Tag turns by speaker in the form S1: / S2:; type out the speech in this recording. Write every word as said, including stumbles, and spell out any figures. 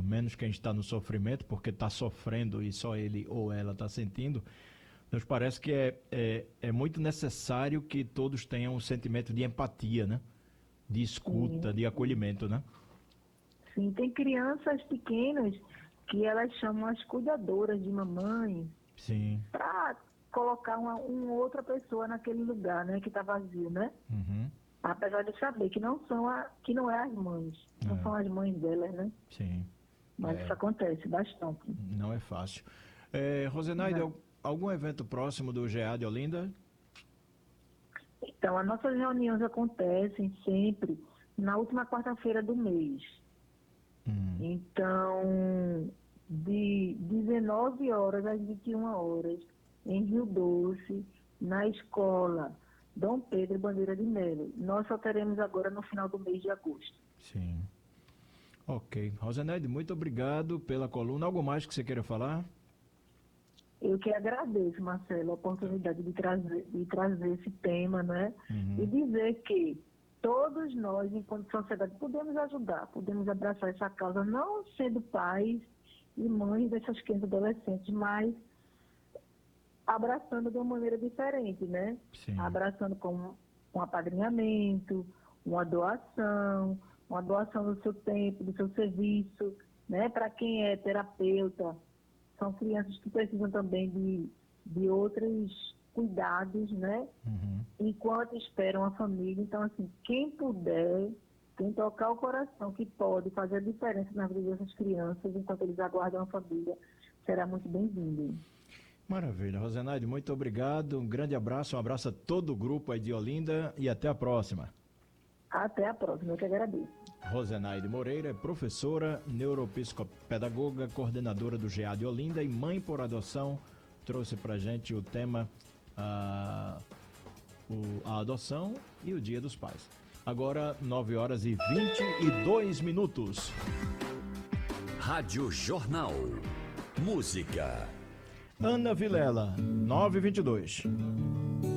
S1: menos quem está no sofrimento, porque está sofrendo e só ele ou ela está sentindo, nos parece que é, é, é muito necessário que todos tenham um sentimento de empatia, né? De escuta,
S2: Sim,
S1: de acolhimento, né?
S2: sim, tem crianças pequenas que elas chamam as cuidadoras de mamãe
S1: Sim.
S2: para colocar uma, uma outra pessoa naquele lugar, né, que está vazio, né?
S1: Uhum.
S2: Apesar de saber que não são a, que não é as mães, não
S1: É,
S2: são as mães delas, né?
S1: sim.
S2: Mas isso
S1: É,
S2: acontece bastante.
S1: não é fácil. É, Rosenaide,
S2: Né?
S1: al- algum evento próximo do G A de Olinda?
S2: Então, as nossas reuniões acontecem sempre na última quarta-feira do mês.
S1: Hum.
S2: Então, de dezenove horas às vinte e uma horas, em Rio Doce, na escola Dom Pedro Bandeira de Melo. Nós só teremos agora no final do mês de agosto.
S1: Sim. Ok. Rosenaide, muito obrigado pela coluna. Algo mais que você queira falar?
S2: Eu que agradeço, Marcelo, a oportunidade de trazer, de trazer esse tema, né? E
S1: Uhum.
S2: dizer que todos nós, enquanto sociedade, podemos ajudar, podemos abraçar essa causa, não sendo pais e mães dessas crianças e adolescentes, mas abraçando de uma maneira diferente, né?
S1: Sim.
S2: Abraçando com um apadrinhamento, uma doação, uma doação do seu tempo, do seu serviço, né? Para quem é terapeuta, são crianças que precisam também de, de outros cuidados, né?
S1: Uhum.
S2: Enquanto esperam a família. Então, assim, quem puder, quem tocar o coração, que pode fazer a diferença na vida dessas crianças, enquanto eles aguardam a família, será muito bem-vindo.
S1: Maravilha. Rosenaide, muito obrigado. Um grande abraço, um abraço a todo o grupo aí de Olinda e até a próxima.
S2: Até a próxima, eu que agradeço.
S1: Rosenaide Moreira é professora, neuropsicopedagoga, coordenadora do G A de Olinda e mãe por adoção. Trouxe pra gente o tema a, o, a adoção e o Dia dos Pais. Agora, nove horas e vinte e dois minutos.
S3: Rádio Jornal. Música.
S1: Ana Vilela, nove e vinte e dois.